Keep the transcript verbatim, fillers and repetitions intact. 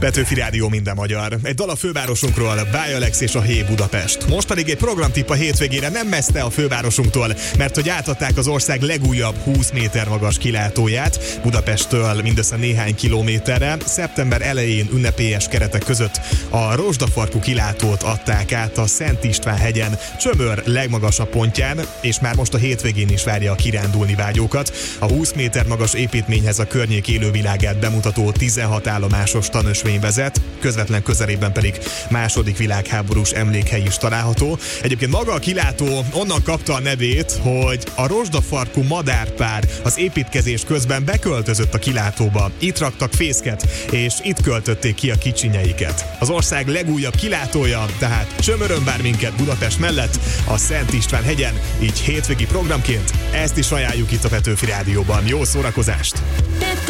Petőfi Rádió, minden magyar. Egy dal a fővárosunkról, Báj Alex és a Hé Budapest. Most pedig egy programtipp a hétvégére, nem messze a fővárosunktól, mert hogy átadták az ország legújabb húsz méter magas kilátóját Budapesttől mindössze néhány kilométerre. Szeptember elején ünnepélyes keretek között a Rozsdafarkú kilátót adták át a Szent István hegyen, Csömör legmagasabb pontján, és már most a hétvégén is várja a kirándulni vágyókat. A húsz méter magas építményhez a környék élővilágát bemutató tizenhat állomásos tanösvény vezet, közvetlen közelében pedig második világháborús emlékhely is található. Egyébként maga a kilátó onnan kapta a nevét, hogy a rozsdafarkú madárpár az építkezés közben beköltözött a kilátóba. Itt raktak fészket, és itt költötték ki a kicsinyeiket. Az ország legújabb kilátója, tehát Csömörön vár minket Budapest mellett, a Szent István hegyen, így hétvégi programként ezt is ajánljuk itt a Petőfi Rádióban. Jó szórakozást!